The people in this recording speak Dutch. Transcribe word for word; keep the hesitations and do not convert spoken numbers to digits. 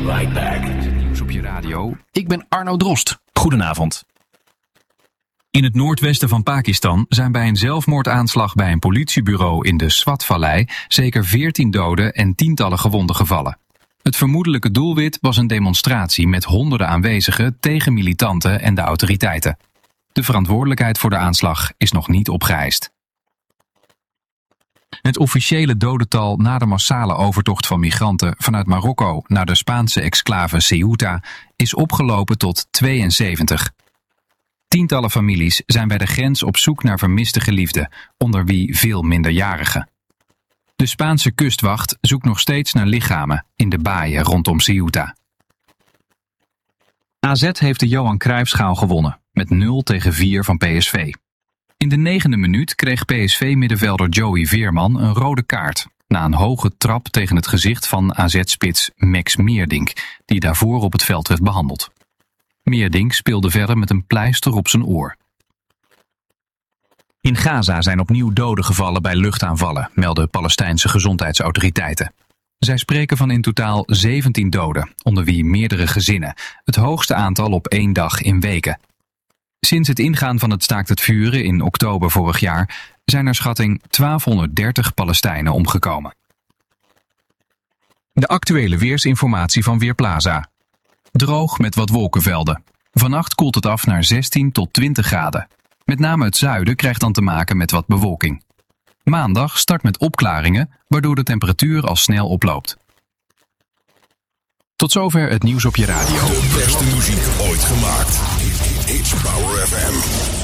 right back. Nieuws op je radio. Ik ben Arno Drost. Goedenavond. In het noordwesten van Pakistan zijn bij een zelfmoordaanslag bij een politiebureau in de Swat-vallei zeker veertien doden en tientallen gewonden gevallen. Het vermoedelijke doelwit was een demonstratie met honderden aanwezigen tegen militanten en de autoriteiten. De verantwoordelijkheid voor de aanslag is nog niet opgeëist. Het officiële dodental na de massale overtocht van migranten vanuit Marokko naar de Spaanse exclave Ceuta is opgelopen tot tweeënzeventig. Tientallen families zijn bij de grens op zoek naar vermiste geliefden, onder wie veel minderjarigen. De Spaanse kustwacht zoekt nog steeds naar lichamen in de baaien rondom Ceuta. A Z heeft de Johan Cruijffschaal gewonnen, met nul tegen vier van P S V. In de negende minuut kreeg P S V-middenvelder Joey Veerman een rode kaart na een hoge trap tegen het gezicht van A Z-spits Max Meerdink, die daarvoor op het veld werd behandeld. Meerdink speelde verder met een pleister op zijn oor. In Gaza zijn opnieuw doden gevallen bij luchtaanvallen, melden Palestijnse gezondheidsautoriteiten. Zij spreken van in totaal zeventien doden, onder wie meerdere gezinnen, het hoogste aantal op één dag in weken. Sinds het ingaan van het staakt het vuren in oktober vorig jaar zijn naar schatting twaalfhonderddertig Palestijnen omgekomen. De actuele weersinformatie van Weerplaza. Droog met wat wolkenvelden. Vannacht koelt het af naar zestien tot twintig graden. Met name het zuiden krijgt dan te maken met wat bewolking. Maandag start met opklaringen, waardoor de temperatuur al snel oploopt. Tot zover het nieuws op je radio. De beste muziek ooit gemaakt. It's Power F M.